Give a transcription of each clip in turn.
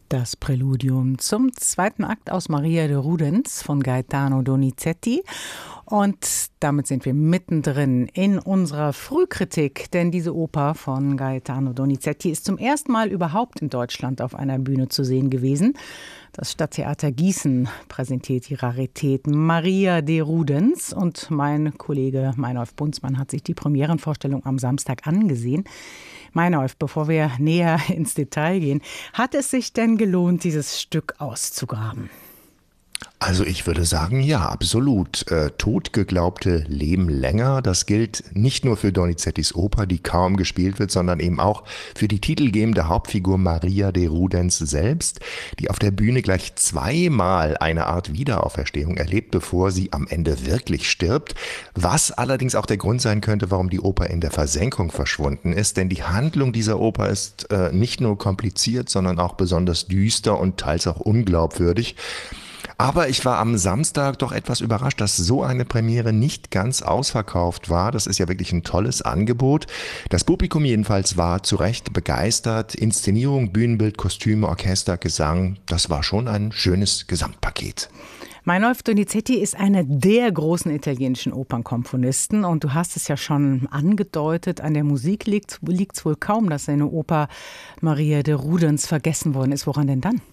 Das Präludium zum zweiten Akt aus Maria de Rudens von Gaetano Donizetti. Und damit sind wir mittendrin in unserer Frühkritik, denn diese Oper von Gaetano Donizetti ist zum ersten Mal überhaupt in Deutschland auf einer Bühne zu sehen gewesen. Das Stadttheater Gießen präsentiert die Rarität Maria de Rudens und mein Kollege Meinolf Bunzmann hat sich die Premierenvorstellung am Samstag angesehen. Meinolf, bevor wir näher ins Detail gehen, hat es sich denn gelohnt, dieses Stück auszugraben? Also ich würde sagen, ja, absolut. Totgeglaubte leben länger. Das gilt nicht nur für Donizettis Oper, die kaum gespielt wird, sondern eben auch für die titelgebende Hauptfigur Maria de Rudens selbst, die auf der Bühne gleich zweimal eine Art Wiederauferstehung erlebt, bevor sie am Ende wirklich stirbt. Was allerdings auch der Grund sein könnte, warum die Oper in der Versenkung verschwunden ist. Denn die Handlung dieser Oper ist nicht nur kompliziert, sondern auch besonders düster und teils auch unglaubwürdig. Aber ich war am Samstag doch etwas überrascht, dass so eine Premiere nicht ganz ausverkauft war. Das ist ja wirklich ein tolles Angebot. Das Publikum jedenfalls war zu Recht begeistert. Inszenierung, Bühnenbild, Kostüme, Orchester, Gesang, das war schon ein schönes Gesamtpaket. Meinolf Donizetti ist einer der großen italienischen Opernkomponisten und du hast es ja schon angedeutet, an der Musik liegt's wohl kaum, dass seine Oper Maria de Rudens vergessen worden ist. Woran denn dann?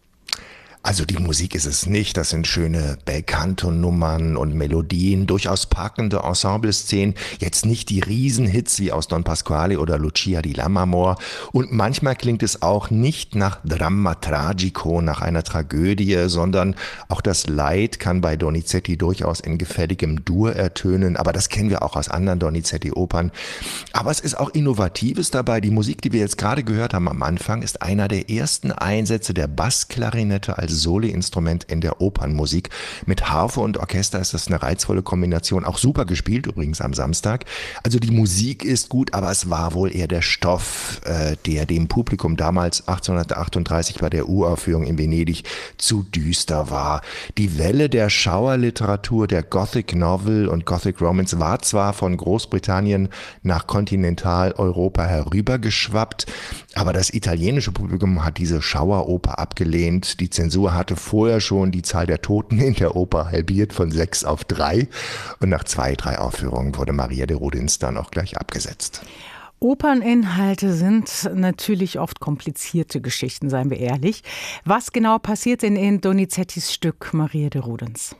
Also die Musik ist es nicht, das sind schöne Bel-Canto-Nummern und Melodien, durchaus packende Ensemble-Szenen, jetzt nicht die Riesenhits wie aus Don Pasquale oder Lucia di Lammermoor und manchmal klingt es auch nicht nach Dramma Tragico, nach einer Tragödie, sondern auch das Leid kann bei Donizetti durchaus in gefälligem Dur ertönen, aber das kennen wir auch aus anderen Donizetti-Opern. Aber es ist auch Innovatives dabei, die Musik, die wir jetzt gerade gehört haben am Anfang, ist einer der ersten Einsätze der Bassklarinette als Soli-Instrument in der Opernmusik. Mit Harfe und Orchester ist das eine reizvolle Kombination, auch super gespielt übrigens am Samstag. Also die Musik ist gut, aber es war wohl eher der Stoff, der dem Publikum damals 1838 bei der Uraufführung in Venedig zu düster war. Die Welle der Schauerliteratur, der Gothic Novel und Gothic Romance war zwar von Großbritannien nach Kontinentaleuropa herübergeschwappt, aber das italienische Publikum hat diese Schaueroper abgelehnt. Die Zensur hatte vorher schon die Zahl der Toten in der Oper halbiert von 6 auf 3 und nach 2-3 Aufführungen wurde Maria de Rudens dann auch gleich abgesetzt. Operninhalte sind natürlich oft komplizierte Geschichten, seien wir ehrlich. Was genau passiert denn in Donizettis Stück Maria de Rudens?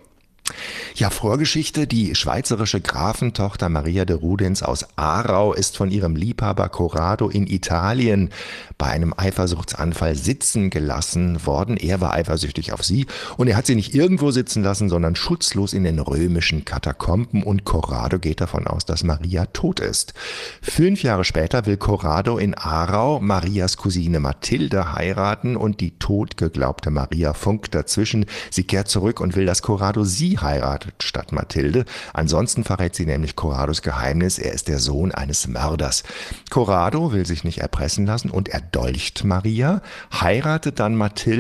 Ja, Vorgeschichte. Die schweizerische Grafentochter Maria de Rudens aus Aarau ist von ihrem Liebhaber Corrado in Italien bei einem Eifersuchtsanfall sitzen gelassen worden. Er war eifersüchtig auf sie und er hat sie nicht irgendwo sitzen lassen, sondern schutzlos in den römischen Katakomben und Corrado geht davon aus, dass Maria tot ist. 5 Jahre später will Corrado in Aarau Marias Cousine Mathilde heiraten und die totgeglaubte Maria funkt dazwischen. Sie kehrt zurück und will, dass Corrado sie heiratet statt Mathilde. Ansonsten verrät sie nämlich Corrados Geheimnis, er ist der Sohn eines Mörders. Corrado will sich nicht erpressen lassen und erdolcht Maria, heiratet dann Mathilde